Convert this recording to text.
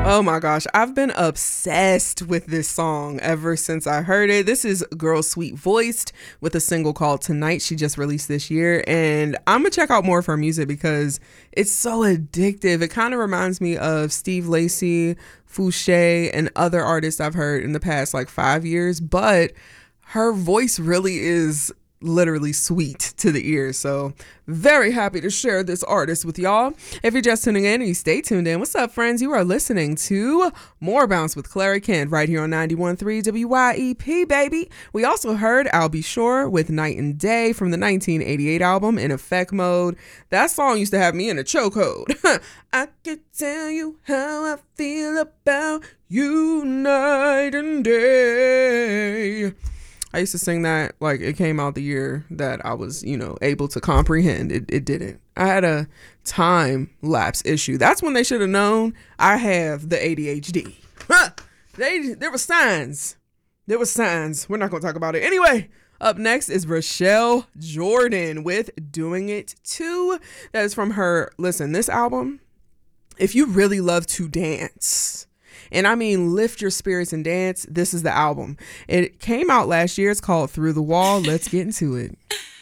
Oh my gosh, I've been obsessed with this song ever since I heard it. This is Girl Sweet Voiced with a single called Tonight. She just released this year, and I'm gonna check out more of her music because it's so addictive. It kind of reminds me of Steve Lacy, Fouché, and other artists I've heard in the past like 5 years, but her voice really is literally sweet to the ear. So very happy to share this artist with y'all. If you're just tuning in and you stay tuned in, what's up, friends? You are listening to More Bounce with Clary Kent right here on 91.3 WYEP, baby. We also heard I'll Be Sure with Night and Day from the 1988 album In Effect Mode. That song used to have me in a chokehold. I can tell you how I feel about you night and day. I used to sing that like it came out the year that I was, able to comprehend. It didn't. I had a time lapse issue. That's when they should have known I have the ADHD. There were signs. There were signs. We're not going to talk about it. Anyway, up next is Rochelle Jordan with Doing It Too. That is from her, listen, this album, if you really love to dance, and I mean lift your spirits and dance, this is the album. It came out last year. It's called Through the Wall. Let's get into it.